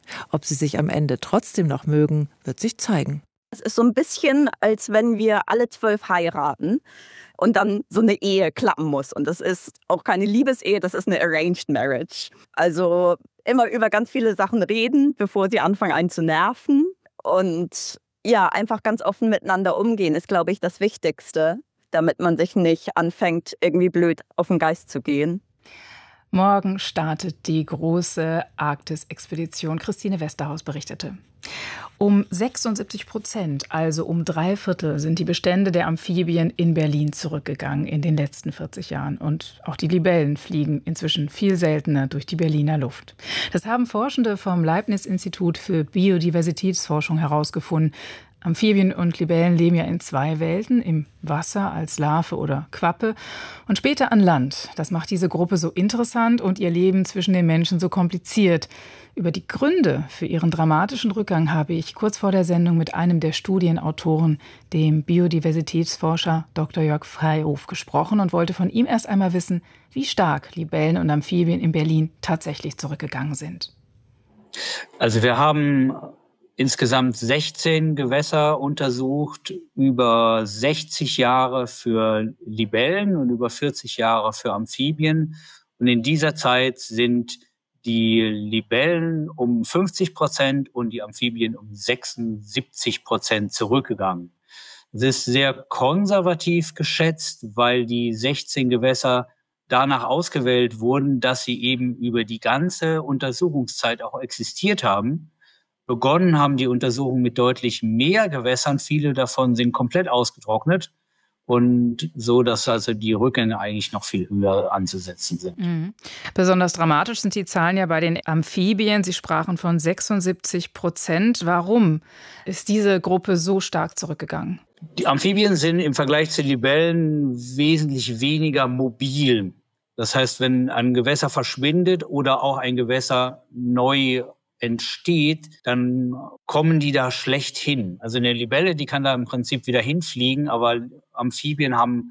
Ob sie sich am Ende trotzdem noch mögen, wird sich zeigen. Es ist so ein bisschen, als wenn wir alle zwölf heiraten und dann so eine Ehe klappen muss. Und das ist auch keine Liebesehe, das ist eine Arranged Marriage. Also immer über ganz viele Sachen reden, bevor sie anfangen, einen zu nerven. Und ja, einfach ganz offen miteinander umgehen, ist, glaube ich, das Wichtigste, damit man sich nicht anfängt, irgendwie blöd auf den Geist zu gehen. Morgen startet die große Arktis-Expedition. Christine Westerhaus berichtete. Um sechsundsiebzig Prozent, also um drei Viertel, sind die Bestände der Amphibien in Berlin zurückgegangen in den letzten vierzig Jahren. Und auch die Libellen fliegen inzwischen viel seltener durch die Berliner Luft. Das haben Forschende vom Leibniz-Institut für Biodiversitätsforschung herausgefunden. Amphibien und Libellen leben ja in zwei Welten, im Wasser als Larve oder Quappe und später an Land. Das macht diese Gruppe so interessant und ihr Leben zwischen den Menschen so kompliziert. Über die Gründe für ihren dramatischen Rückgang habe ich kurz vor der Sendung mit einem der Studienautoren, dem Biodiversitätsforscher Doktor Jörg Freihof, gesprochen und wollte von ihm erst einmal wissen, wie stark Libellen und Amphibien in Berlin tatsächlich zurückgegangen sind. Also wir haben insgesamt sechzehn Gewässer untersucht, über sechzig Jahre für Libellen und über vierzig Jahre für Amphibien. Und in dieser Zeit sind die Libellen um fünfzig Prozent und die Amphibien um sechsundsiebzig Prozent zurückgegangen. Das ist sehr konservativ geschätzt, weil die sechzehn Gewässer danach ausgewählt wurden, dass sie eben über die ganze Untersuchungszeit auch existiert haben. Begonnen haben die Untersuchungen mit deutlich mehr Gewässern. Viele davon sind komplett ausgetrocknet. Und so, dass also die Rückgänge eigentlich noch viel höher anzusetzen sind. Mhm. Besonders dramatisch sind die Zahlen ja bei den Amphibien. Sie sprachen von sechsundsiebzig Prozent. Warum ist diese Gruppe so stark zurückgegangen? Die Amphibien sind im Vergleich zu Libellen wesentlich weniger mobil. Das heißt, wenn ein Gewässer verschwindet oder auch ein Gewässer neu entsteht, dann kommen die da schlecht hin. Also eine Libelle, die kann da im Prinzip wieder hinfliegen, aber Amphibien haben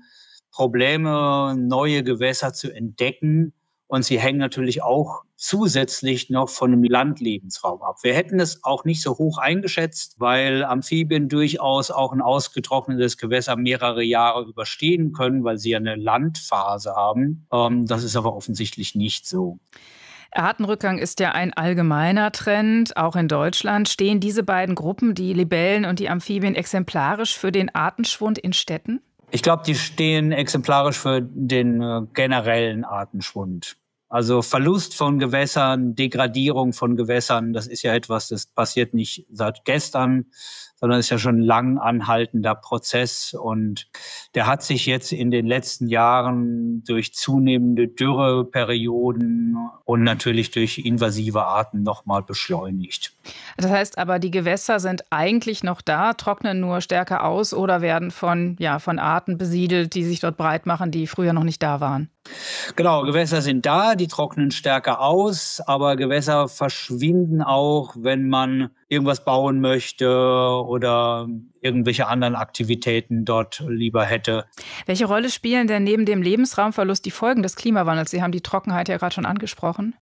Probleme, neue Gewässer zu entdecken und sie hängen natürlich auch zusätzlich noch von einem Landlebensraum ab. Wir hätten es auch nicht so hoch eingeschätzt, weil Amphibien durchaus auch ein ausgetrocknetes Gewässer mehrere Jahre überstehen können, weil sie ja eine Landphase haben. Das ist aber offensichtlich nicht so. Artenrückgang ist ja ein allgemeiner Trend, auch in Deutschland. Stehen diese beiden Gruppen, die Libellen und die Amphibien, exemplarisch für den Artenschwund in Städten? Ich glaube, die stehen exemplarisch für den äh, generellen Artenschwund. Also Verlust von Gewässern, Degradierung von Gewässern, das ist ja etwas, das passiert nicht seit gestern, sondern ist ja schon ein lang anhaltender Prozess. Und der hat sich jetzt in den letzten Jahren durch zunehmende Dürreperioden und natürlich durch invasive Arten nochmal beschleunigt. Das heißt aber, die Gewässer sind eigentlich noch da, trocknen nur stärker aus oder werden von, ja, von Arten besiedelt, die sich dort breit machen, die früher noch nicht da waren. Genau, Gewässer sind da, die trocknen stärker aus, aber Gewässer verschwinden auch, wenn man irgendwas bauen möchte oder irgendwelche anderen Aktivitäten dort lieber hätte. Welche Rolle spielen denn neben dem Lebensraumverlust die Folgen des Klimawandels? Sie haben die Trockenheit ja gerade schon angesprochen.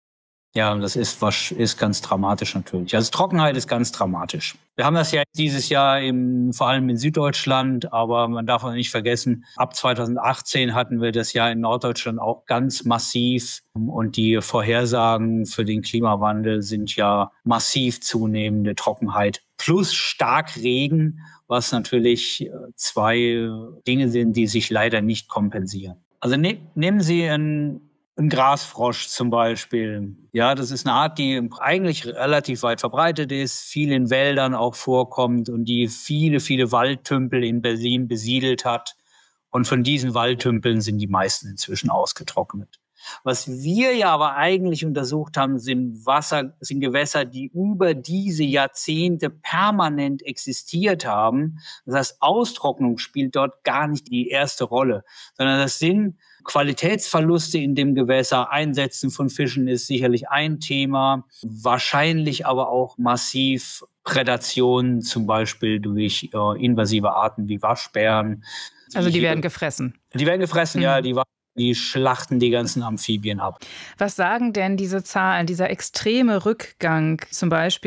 Ja, das ist, ist ganz dramatisch natürlich. Also Trockenheit ist ganz dramatisch. Wir haben das ja dieses Jahr im, vor allem in Süddeutschland, aber man darf auch nicht vergessen, ab zweitausendachtzehn hatten wir das ja in Norddeutschland auch ganz massiv. Und die Vorhersagen für den Klimawandel sind ja massiv zunehmende Trockenheit plus Starkregen, was natürlich zwei Dinge sind, die sich leider nicht kompensieren. Also ne, nehmen Sie ein Ein Grasfrosch zum Beispiel. Ja, das ist eine Art, die eigentlich relativ weit verbreitet ist, viel in Wäldern auch vorkommt und die viele, viele Waldtümpel in Berlin besiedelt hat. Und von diesen Waldtümpeln sind die meisten inzwischen ausgetrocknet. Was wir ja aber eigentlich untersucht haben, sind Wasser, sind Gewässer, die über diese Jahrzehnte permanent existiert haben. Das heißt, Austrocknung spielt dort gar nicht die erste Rolle, sondern das sind Qualitätsverluste in dem Gewässer, Einsetzen von Fischen ist sicherlich ein Thema, wahrscheinlich aber auch massiv Prädation, zum Beispiel durch äh, invasive Arten wie Waschbären. Also die werden gefressen? Die werden gefressen, mhm. ja. Die Die schlachten die ganzen Amphibien ab. Was sagen denn diese Zahlen, dieser extreme Rückgang zum Beispiel